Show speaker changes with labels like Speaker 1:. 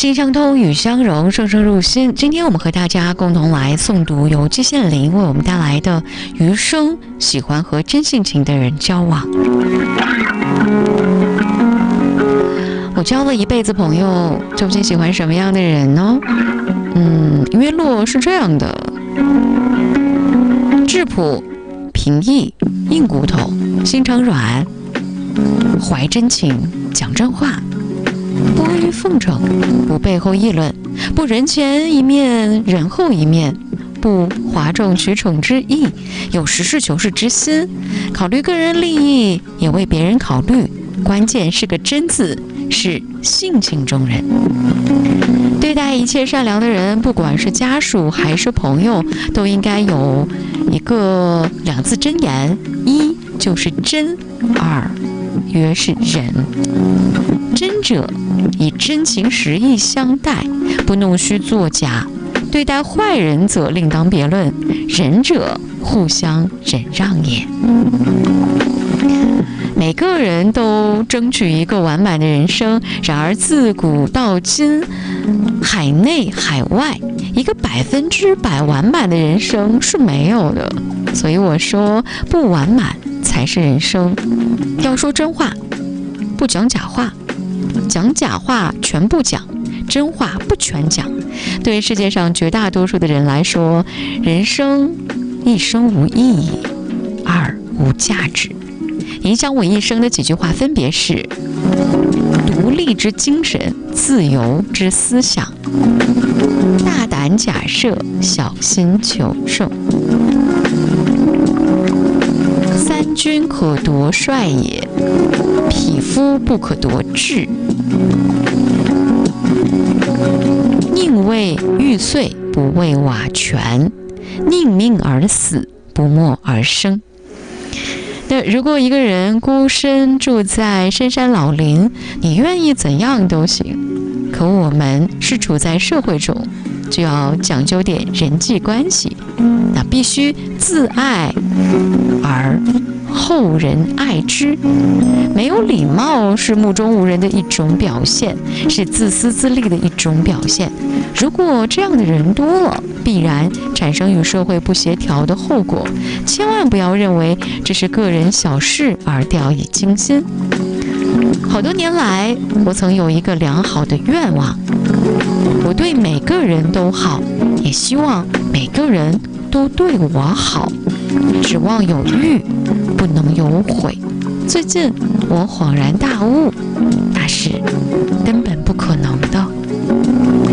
Speaker 1: 心相通，语相融，声声入心。今天我们和大家共同来诵读由季羡林为我们带来的《余生喜欢和真性情的人交往》。我交了一辈子朋友，究竟喜欢什么样的人呢？约洛是这样的：质朴、平易、硬骨头、心肠软，怀真情，讲真话，不阿谀奉承，不背后议论，不人前一面人后一面，不哗众取宠之意，有实事求是之心，考虑个人利益，也为别人考虑，关键是个真字，是性情中人。对待一切善良的人，不管是家属还是朋友，都应该有一个两字真言：一就是真，二约是仁。真者以真情实意相待，不弄虚作假；对待坏人则另当别论。仁者互相忍让也。每个人都争取一个完满的人生，然而自古到今，海内海外，一个100%完满的人生是没有的。所以我说，不完满才是人生。要说真话，不讲假话，讲假话全不讲，真话不全讲。对世界上绝大多数的人来说，人生一生无意义，二无价值。影响我一生的几句话分别是：独立之精神，自由之思想，大胆假设，小心求胜。三军可夺帅也，匹夫不可夺志。宁为玉碎，不为瓦全；宁命而死，不默而生。那如果一个人孤身住在深山老林，你愿意怎样都行。可我们是处在社会中，就要讲究点人际关系，那必须自爱而后人爱之。没有礼貌是目中无人的一种表现，是自私自利的一种表现。如果这样的人多了，必然产生与社会不协调的后果。千万不要认为这是个人小事而掉以轻心。好多年来，我曾有一个良好的愿望，我对每个人都好，也希望每个人都对我好。指望有欲，不能有悔。最近我恍然大悟，那是根本不可能的。